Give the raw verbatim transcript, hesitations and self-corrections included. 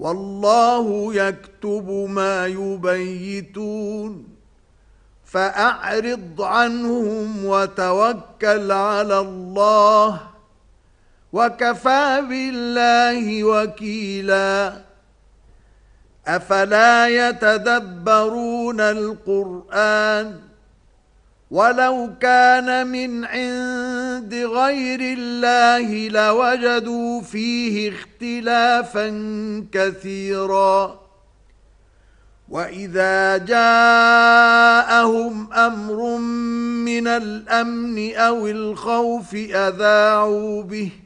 والله يكتب ما يبيتون فأعرض عنهم وتوكل على الله وكفى بالله وكيلا أفلا يتدبرون القرآن ولو كان من عند غير الله لوجدوا فيه اختلافا كثيرا وإذا جاءهم أمر من الأمن أو الخوف أذاعوا به